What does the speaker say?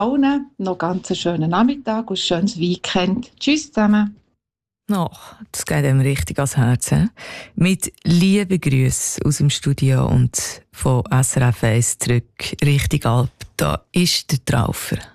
allen noch ganz einen schönen Nachmittag und ein schönes Weekend. Tschüss zusammen. Ach, das geht einem richtig ans Herz. He? Mit lieben Grüßen aus dem Studio und von SRF 1 zurück Richtung Alp. Da ist der Traufer.